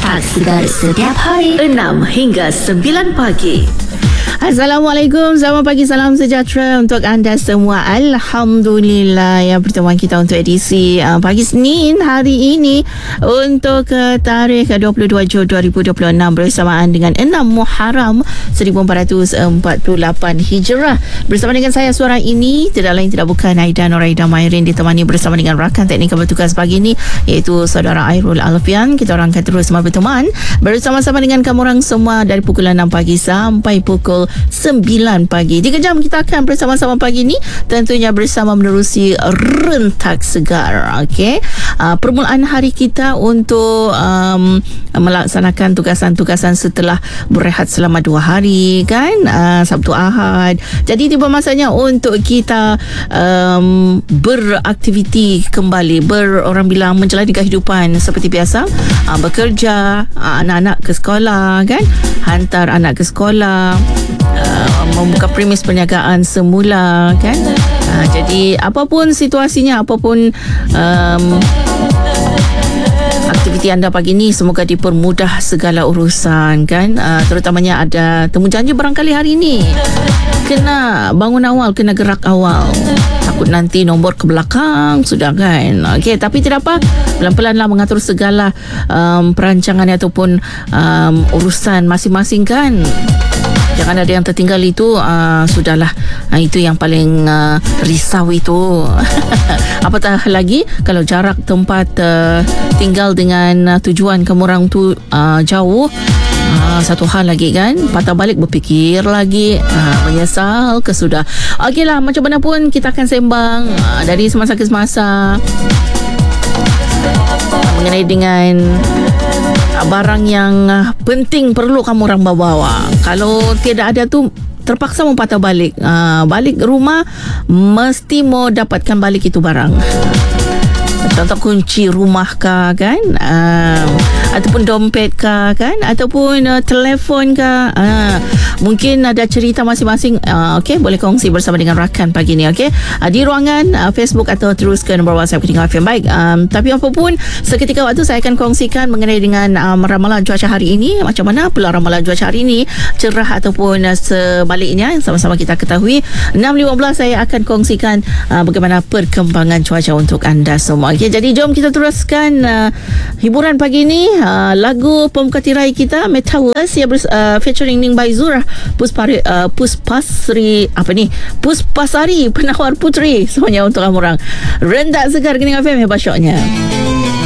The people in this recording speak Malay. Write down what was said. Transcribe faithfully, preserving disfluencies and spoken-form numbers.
rentak segar setiap hari enam hingga sembilan pagi. Assalamualaikum, selamat pagi, salam sejahtera untuk anda semua. Alhamdulillah ya, pertemuan kita untuk edisi uh, pagi Senin hari ini untuk uh, tarikh dua puluh dua Jun dua ribu dua puluh enam bersamaan dengan enam Muharram seribu empat ratus empat puluh lapan Hijrah. Bersama dengan saya, suara ini tidak lain tidak bukan Aida Noraida Mairin, ditemani bersama dengan rakan teknik bertugas pagi ini iaitu saudara Airul Alfian. Kita orang akan terus berteman bersama-sama dengan kamu orang semua dari pukul enam pagi sampai pukul sembilan pagi. Tiga jam kita akan bersama-sama pagi ni, tentunya bersama menerusi rentak segar. Okey, uh, permulaan hari kita untuk um, melaksanakan tugasan-tugasan setelah berehat selama dua hari kan, uh, Sabtu Ahad. Jadi tiba masanya untuk kita um, beraktiviti kembali, ber orang bilang menjalani kehidupan seperti biasa, uh, bekerja, uh, anak-anak ke sekolah kan, hantar anak ke sekolah, Uh, membuka premis perniagaan semula kan. Uh, jadi apapun situasinya, apapun um, aktiviti anda pagi ni, semoga dipermudah segala urusan kan. Uh, terutamanya ada temu janji barangkali hari ni, kena bangun awal, kena gerak awal. Takut nanti nombor ke belakang sudah kan. Okey, tapi tidak apa, pelan-pelanlah mengatur segala um, perancangan ataupun um, urusan masing-masing kan. Jangan ada yang tertinggal itu, uh, sudahlah. Uh, itu yang paling uh, risau itu. Apatah lagi kalau jarak tempat uh, tinggal dengan uh, tujuan kamu orang tu uh, jauh. Uh, satu hal lagi kan, patah balik berfikir lagi, uh, menyesal ke sudah. Okeylah, macam mana pun kita akan sembang uh, dari semasa ke semasa mengenai dengan barang yang penting perlu kamu orang bawa. Kalau tidak ada tu, terpaksa mau patah balik. Uh, balik rumah mesti mau dapatkan balik itu barang. Contoh kunci rumah kah kan, uh, ataupun dompet kah kan, ataupun uh, telefon kah. Uh, mungkin ada cerita masing-masing. Uh, Okey, boleh kongsi bersama dengan rakan pagi ni. Okey, uh, di ruangan uh, Facebook atau terus ke nombor WhatsApp Ketinggal F M. Baik, um, tapi apapun seketika waktu saya akan kongsikan mengenai dengan um, ramalan cuaca hari ini. Macam mana pula ramalan cuaca hari ini, cerah ataupun uh, sebaliknya, sama-sama kita ketahui. enam lima belas saya akan kongsikan uh, bagaimana perkembangan cuaca untuk anda semua. Okay, jadi jom kita teruskan uh, hiburan pagi ni. Uh, lagu pembuka tirai kita Metaverse yang uh, featuring Ning Baizura, Puspari, uh, Puspasri apa ni Puspasari Penawar Putri, semuanya untuk kamu orang. Rentak segar Kening F M, hebat syoknya.